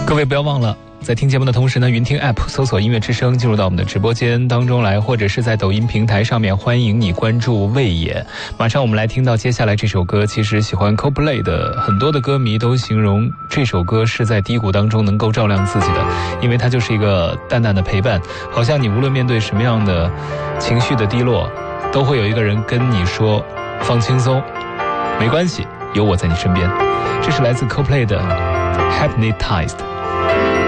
各位不要忘了，在听节目的同时呢，云听 App 搜索音乐之声进入到我们的直播间当中来，或者是在抖音平台上面，欢迎你关注魏野。马上我们来听到接下来这首歌，其实喜欢 Coldplay 的很多的歌迷都形容这首歌是在低谷当中能够照亮自己的，因为它就是一个淡淡的陪伴，好像你无论面对什么样的情绪的低落，都会有一个人跟你说放轻松，没关系，有我在你身边。这是来自 Coldplay 的 Hypnotized。